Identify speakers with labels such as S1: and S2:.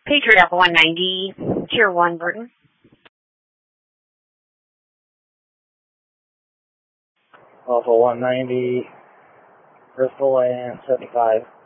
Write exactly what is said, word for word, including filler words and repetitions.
S1: Patriot Alpha one ninety, Tier one, Burton.
S2: Alpha one ninety, Bristol and seventy-five.